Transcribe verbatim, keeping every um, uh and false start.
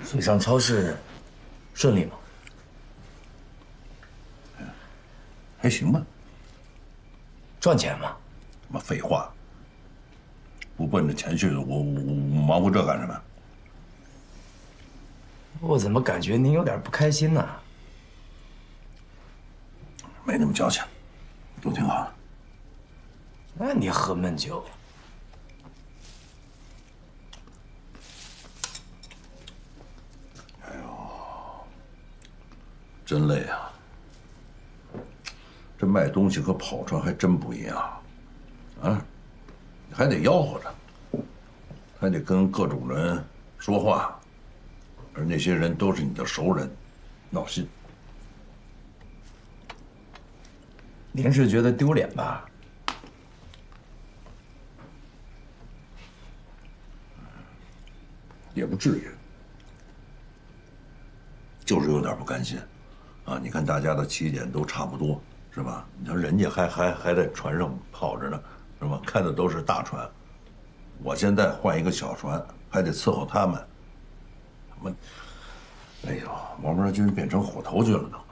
水上超市顺利吗？ 还行吧。 赚钱吗？ 什么废话！不奔着钱去，我我我忙活这干什么？ 我怎么感觉您有点不开心呢？ 没那么矫情，都挺好。 那你喝闷酒？ 哎呦，真累啊！这卖东西和跑船还真不一样，啊，你还得吆喝着，还得跟各种人说话，而那些人都是你的熟人，闹心。 您是觉得丢脸吧？ 也不至于，就是有点不甘心，啊！你看大家的起点都差不多，是吧？你看人家还还还在船上跑着呢，是吧？开的都是大船，我现在换一个小船，还得伺候他们。我，哎呦，王八军变成虎头军了都。